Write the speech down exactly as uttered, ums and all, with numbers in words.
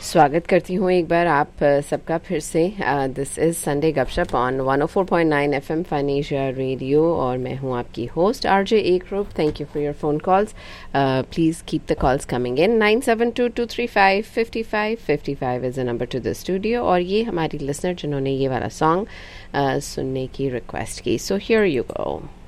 स्वागत करती हूँ एक बार आप अ, सबका फिर से। दिस इज़ संडे गपशप on one O four point nine F M फाइनेशिया radio और मैं हूँ आपकी होस्ट आरजे एक group. Thank you for your phone calls. Please keep the calls coming in. Nine seven to to three five fifty five fifty five is a number two the studio. और ये हमारी listener जिन्होंने ये वाला song सुनने की request की। So here you go.